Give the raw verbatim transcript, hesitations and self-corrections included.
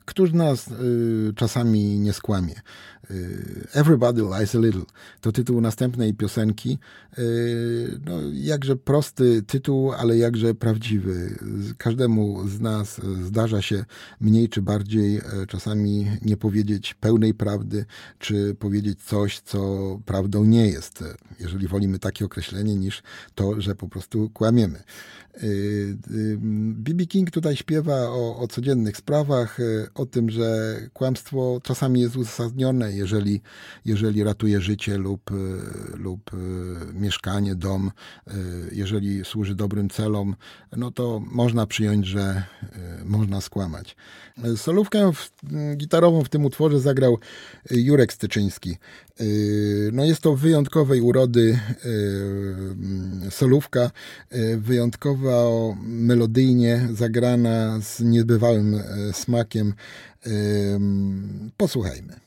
Któż z nas y, czasami nie skłamie? Y, Everybody lies a little. To tytuł następnej piosenki. Y, no, jakże prosty tytuł, ale jakże prawdziwy. Każdemu z nas zdarza się mniej czy bardziej czasami nie powiedzieć pełnej prawdy, czy powiedzieć coś, co prawdą nie jest. Jeżeli wolimy takie określenie, niż to, że po prostu kłamiemy. B B King tutaj śpiewa o, o codziennych sprawach, o tym, że kłamstwo czasami jest uzasadnione, jeżeli, jeżeli ratuje życie lub, lub mieszkanie, dom, jeżeli służy dobrym celom, no to można przyjąć, że można skłamać. Solówkę w, gitarową w tym utworze zagrał Jurek Styczyński. No jest to wyjątkowej urody solówka, wyjątkowa melodyjnie zagrana z niebywałym smakiem. Posłuchajmy.